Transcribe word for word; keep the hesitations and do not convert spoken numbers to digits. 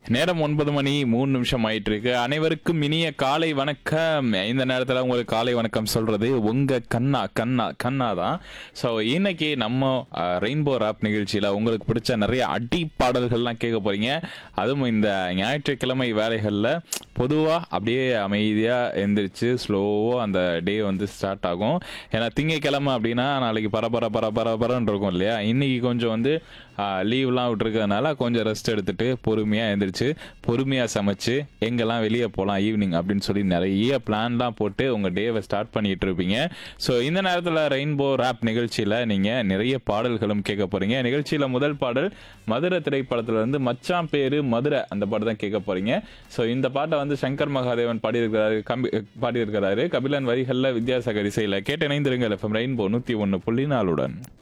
நேரம் ஒன்பது மணி மூணு நிமிஷம் ஆயிட்டு இருக்கு. அனைவருக்கும் இனிய காலை வணக்கம். இந்த நேரத்தில் உங்களுக்கு காலை வணக்கம் சொல்றது உங்க கண்ணா கண்ணா கண்ணா தான். ஸோ இன்னைக்கு நம்ம ரெயின்போ ராப் நிகழ்ச்சியில் உங்களுக்கு பிடிச்ச நிறைய அடி பாடல்கள்லாம் கேட்க போறீங்க. அதுவும் இந்த ஞாயிற்றுக்கிழமை வேலைகளில் பொதுவாக அப்படியே அமைதியாக எந்திரிச்சு ஸ்லோவாக அந்த டே வந்து ஸ்டார்ட் ஆகும். ஏன்னா திங்கக்கிழமை அப்படின்னா நாளைக்கு பரபர பரபரன்னு இருக்கும் இல்லையா. இன்னைக்கு கொஞ்சம் வந்து லீவ்லாம் விட்டுருக்கிறதுனால கொஞ்சம் ரெஸ்ட் எடுத்துட்டு பொறுமையாக எழுந்திரிச்சு பொறுமையாக சமைச்சு எங்கெல்லாம் வெளியே போகலாம் ஈவினிங் அப்படின்னு சொல்லி நிறைய பிளான்லாம் போட்டு உங்கள் டேவை ஸ்டார்ட் பண்ணிட்டு இருப்பீங்க. ஸோ இந்த நேரத்தில் ரெயின்போ ராப் நிகழ்ச்சியில் நீங்கள் நிறைய பாடல்களும் கேட்க போகிறீங்க. நிகழ்ச்சியில் முதல் பாடல் மதுரை திரைப்படத்தில் இருந்து மச்சான் பேரு மதுரை அந்த பாட்டு தான் கேட்க போகிறீங்க. ஸோ இந்த பாட்டை வந்து சங்கர் மகாதேவன் பாடியிருக்கிறாரு கம்பி பாடியிருக்கிறாரு கபிலன் வரிகளில் வித்யாசாகர் இசையில் கேட்டு இணைந்திருங்கள். எஃப்எம் ரெயின்போ நூற்றி ஒன்று புள்ளி நாலுடன்.